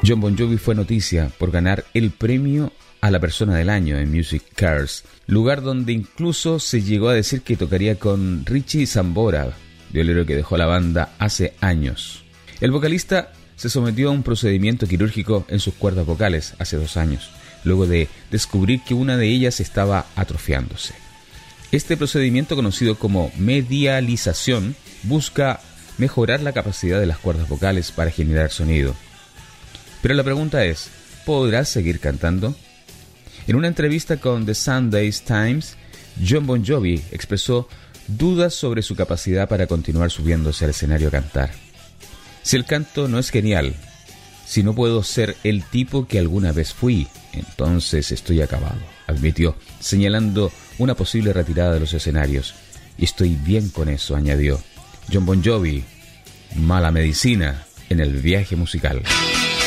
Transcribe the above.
Jon Bon Jovi fue noticia por ganar el premio a la persona del año en Music Cares, lugar donde incluso se llegó a decir que tocaría con Richie Sambora, violero que dejó la banda hace años. El vocalista se sometió a un procedimiento quirúrgico en sus cuerdas vocales hace 2 años, luego de descubrir que una de ellas estaba atrofiándose. Este procedimiento, conocido como medialización, busca mejorar la capacidad de las cuerdas vocales para generar sonido. Pero la pregunta es, ¿podrás seguir cantando? En una entrevista con The Sunday Times, Jon Bon Jovi expresó dudas sobre su capacidad para continuar subiéndose al escenario a cantar. Si el canto no es genial, si no puedo ser el tipo que alguna vez fui, entonces estoy acabado, admitió, señalando una posible retirada de los escenarios. Y estoy bien con eso, añadió. Jon Bon Jovi, mala medicina en el viaje musical.